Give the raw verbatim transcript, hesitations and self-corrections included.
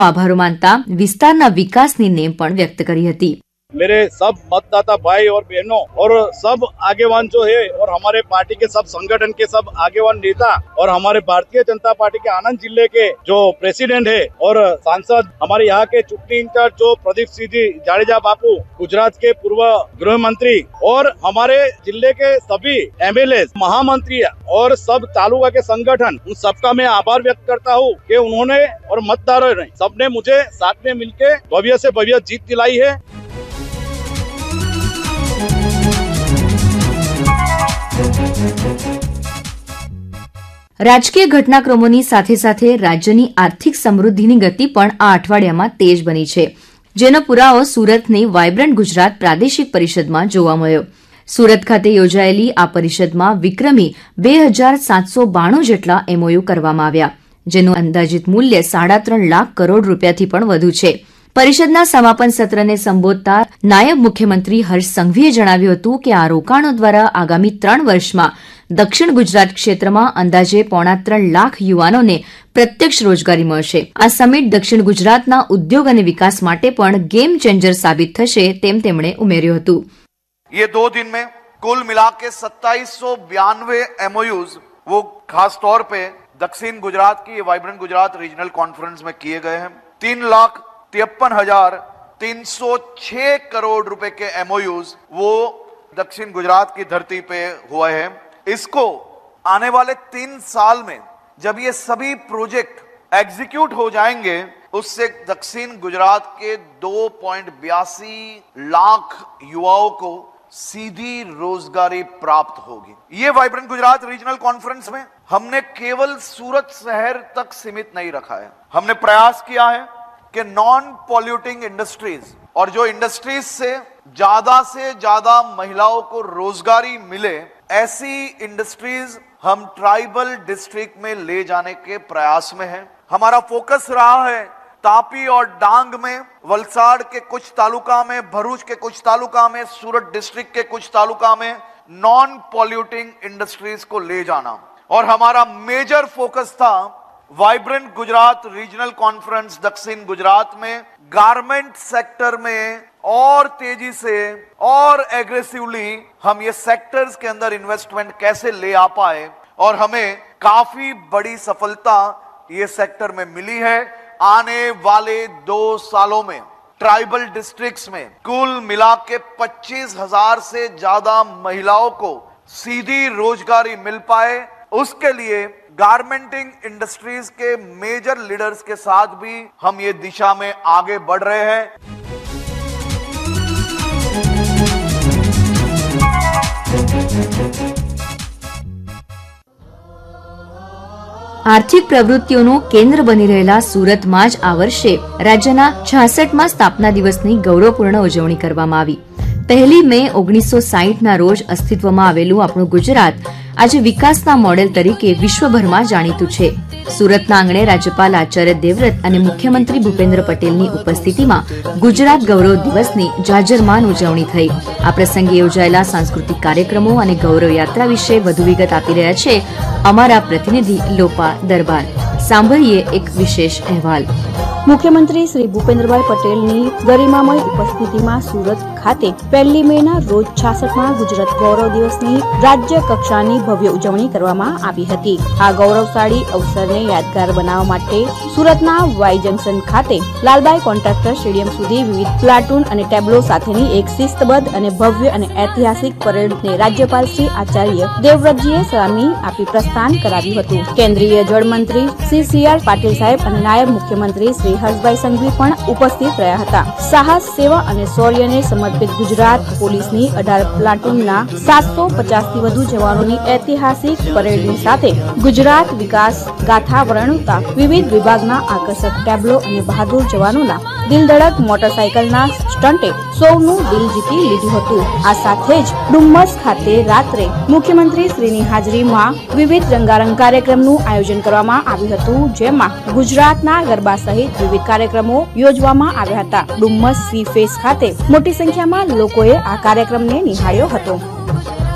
આભાર માનતા વિસ્તારના વિકાસની નેમ પણ વ્યક્ત કરી હતી। मेरे सब मतदाता भाई और बहनों और सब आगेवान जो है और हमारे पार्टी के सब संगठन के सब आगेवान नेता और हमारे भारतीय जनता पार्टी के आनंद जिले के जो प्रेसिडेंट है और सांसद हमारे यहाँ के चुनाव इंचार्ज जो प्रदीप सिंह जी जाडेजा बापू, गुजरात के पूर्व गृह मंत्री और हमारे जिले के सभी एमएलए, महामंत्री और सब तालुका के संगठन, उन सबका मैं आभार व्यक्त करता हूँ कि उन्होंने और मतदारों ने सबने मुझे साथ में मिलकर भव्य से भव्य जीत दिलाई है। રાજકીય ઘટનાક્રમોની સાથે સાથે રાજ્યની આર્થિક સમૃદ્ધિની ગતિ પણ આ અઠવાડિયામાં તેજ બની છે, જેનો પુરાવો સુરતની વાયબ્રન્ટ ગુજરાત પ્રાદેશિક પરિષદમાં જોવા મળ્યો। સુરત ખાતે યોજાયેલી આ પરિષદમાં વિક્રમી બે હજાર સાતસો બાણું જેટલા એમઓયુ કરવામાં આવ્યા, જેનું અંદાજિત મૂલ્ય સાડા ત્રણ લાખ કરોડ રૂપિયાથી પણ વધુ છે। પરિષદના સમાપન સત્રને સંબોધતા નાયબ મુખ્યમંત્રી હર્ષ સંઘવીએ જણાવ્યું હતું કે આ રોકાણો દ્વારા આગામી ત્રણ વર્ષમાં દક્ષિણ ગુજરાત ક્ષેત્રમાં અંદાજે પોણા ત્રણ લાખ યુવાનોને પ્રત્યક્ષ રોજગારી મળશે। આ સમિટ દક્ષિણ ગુજરાતના ઉદ્યોગ અને વિકાસ માટે પણ गेम चेंजर साबित થશે તેમ તેમણે ઉમેર્યું હતું। ये दो दिन में कुल मिला के सत्ताईस सौ बयानवे एमओयूज वो खास तौर पे दक्षिण गुजरात की वाइब्रेंट गुजरात रीजनल कॉन्फ्रेंस में किए गए हैं। तीन लाख तिरपन हजार तीन सौ छह करोड़ रुपए के एमओयूज वो दक्षिण गुजरात की धरती पे हुए हैं। इसको आने वाले तीन साल में जब ये सभी प्रोजेक्ट एग्जीक्यूट हो जाएंगे, उससे दक्षिण गुजरात के दो पॉइंट बयासी लाख युवाओं को सीधी रोजगारी प्राप्त होगी। ये वाइब्रेंट गुजरात रीजनल कॉन्फ्रेंस में हमने केवल सूरत शहर तक सीमित नहीं रखा है। हमने प्रयास किया है कि नॉन पॉल्यूटिंग इंडस्ट्रीज और जो इंडस्ट्रीज से ज्यादा से ज्यादा महिलाओं को रोजगारी मिले, ऐसी इंडस्ट्रीज हम ट्राइबल डिस्ट्रिक्ट में ले जाने के प्रयास में हैं। हमारा फोकस रहा है तापी और डांग में, वलसाड़ के कुछ तालुका में, भरूच के कुछ तालुका में, सूरत डिस्ट्रिक्ट के कुछ तालुका में नॉन पॉल्यूटिंग इंडस्ट्रीज को ले जाना। और हमारा मेजर फोकस था वाइब्रेंट गुजरात रीजनल कॉन्फ्रेंस दक्षिण गुजरात में गारमेंट सेक्टर में और तेजी से और एग्रेसिवली हम ये सेक्टर्स के अंदर इन्वेस्टमेंट कैसे ले आ पाए, और हमें काफी बड़ी सफलता ये सेक्टर में मिली है। आने वाले दो सालों में ट्राइबल डिस्ट्रिक्ट्स में कुल मिला के पच्चीस हजार से ज्यादा महिलाओं को सीधी रोजगारी मिल पाए, उसके लिए गारमेंटिंग इंडस्ट्रीज के मेजर लीडर्स के साथ भी हम ये दिशा में आगे बढ़ रहे हैं। આર્થિક પ્રવૃત્તિઓનું કેન્દ્ર બની રહેલા સુરતમાં જ આ વર્ષે રાજ્યના છાસઠમાં સ્થાપના દિવસની ગૌરવપૂર્ણ ઉજવણી કરવામાં આવી। પહેલી મે ઓગણીસો સાહીઠના રોજ અસ્તિત્વમાં આવેલું આપણું ગુજરાત આજે વિકાસના મોડેલ તરીકે વિશ્વભરમાં જાણીતું છે। સુરતના આંગણે રાજ્યપાલ આચાર્ય દેવવ્રત અને મુખ્યમંત્રી ભૂપેન્દ્ર પટેલની ઉપસ્થિતિમાં ગુજરાત ગૌરવ દિવસની જાજરમાન ઉજવણી થઈ। આ પ્રસંગે યોજાયેલા સાંસ્કૃતિક કાર્યક્રમો અને ગૌરવ યાત્રા વિશે વધુ વિગત આપી રહ્યા છે અમારા પ્રતિનિધિ લોપા દરબાર। સાંભળીએ એક વિશેષ અહેવાલ। મુખ્યમંત્રી શ્રી ભૂપેન્દ્રભાઈ પટેલની ગરિમામય ઉપસ્થિતિમાં સુરત ખાતે પહેલી મેના રોજ છાસઠમાં ગુજરાત ગૌરવ દિવસની રાજ્ય કક્ષાની ભવ્ય ઉજવણી કરવામાં આવી હતી। આ ગૌરવશાળી અવસરને યાદગાર બનાવવા માટે સુરતના વાય જંકશન ખાતે લાલબાઈ કોન્ટ્રાક્ટર સ્ટેડિયમ સુધી વિવિધ પ્લાટૂન અને ટેબ્લો સાથેની એક શિસ્તબદ્ધ અને ભવ્ય અને ઐતિહાસિક પરેડને રાજ્યપાલ શ્રી આચાર્ય દેવવ્રતજીએ સલામી આપી પ્રસ્થાન કરાવ્યું હતું। કેન્દ્રીય જળમંત્રી શ્રી સી આર પાટીલ સાહેબ અને નાયબ મુખ્યમંત્રી શ્રી હર્ષભાઈ સંઘવી પણ ઉપસ્થિત રહ્યા હતા। સાહસ, સેવા અને શૌર્યને સમર્પિત ગુજરાત પોલીસની અઢાર પ્લાટૂનના સાતસો પચાસ થી વધુ જવાનોની ઐતિહાસિક પરેડની સાથે ગુજરાત વિકાસ ગાથા વર્ણવતા વિવિધ વિભાગના આકર્ષક ટેબ્લો અને બહાદુર જવાનોના દિલધડક મોટરસાયકલના સ્ટન્ટે સૌનું દિલ જીતી લીધું હતું। આ સાથે જ ડુમ્મસ ખાતે રાત્રે મુખ્યમંત્રી શ્રીની હાજરીમાં વિવિધ રંગારંગ કાર્યક્રમનું આયોજન કરવામાં આવ્યું હતું, જેમાં ગુજરાતના ગરબા સહિત વિવિધ કાર્યક્રમો યોજવામાં આવ્યા હતા। ડુમ્મસ સી ફેસ ખાતે મોટી સંખ્યામાં લોકોએ આ કાર્યક્રમને નિહાળ્યો હતો।